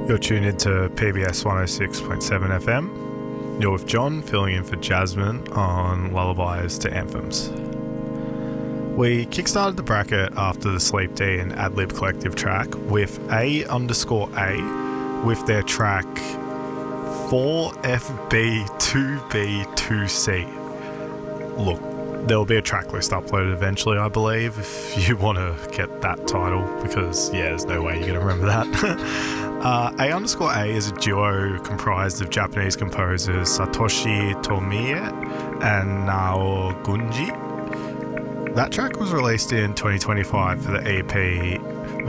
You're tuned into PBS 106.7 FM. You're with John, filling in for Jasmine on Lullabies to Anthems. We kickstarted the bracket after the Sleep D and Adlib Collective track with A_A with their track 4FB2B2C. Look, there'll be a track list uploaded eventually, I believe, if you want to get that title, because, yeah, there's no way you're going to remember that. A_A is a duo comprised of Japanese composers Satoshi Tomie and Nao Gunji. That track was released in 2025 for the EP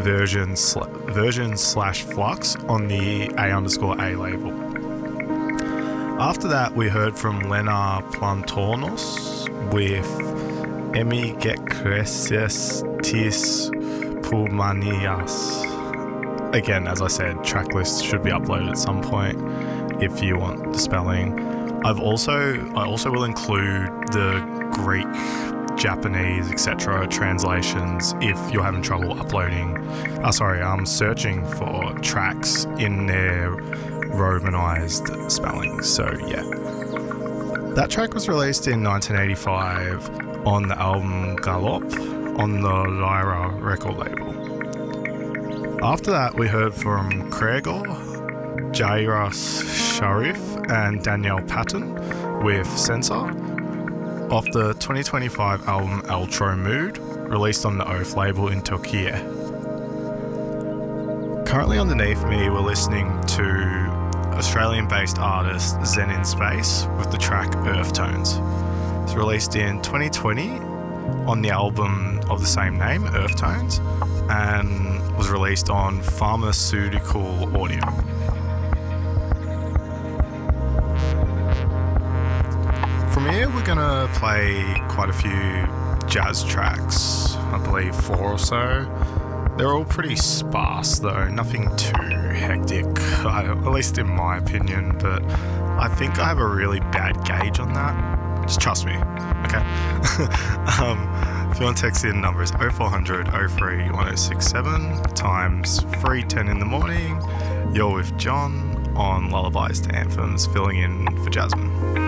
version/flux on the A_A label. After that, we heard from Lena Plantornos with Emi Get Creces Tis Pulmanias. Again, as I said, track lists should be uploaded at some point if you want the spelling. I also will include the Greek, Japanese, etc. translations if you're having trouble searching for tracks in their romanized spelling. So yeah. That track was released in 1985 on the album Galop on the Lyra record label. After that, we heard from Gregor, Jairas Sharif and Danielle Patton with Sensor off the 2025 album Electro Mood, released on the Oath label in Turkey. Currently underneath me, we're listening to Australian-based artist Zen in Space with the track Earth Tones. It's released in 2020 on the album of the same name, Earth Tones, and was released on Pharmaceutical Audio. From here, we're going to play quite a few jazz tracks, I believe 4 or so. They're all pretty sparse though, nothing too hectic, at least in my opinion, but I think I have a really bad gauge on that. Just trust me, okay? If you want to text in, number is 0400 03 1067 times 3:10 in the morning. You're with John on Lullabies to Anthems, filling in for Jasmine.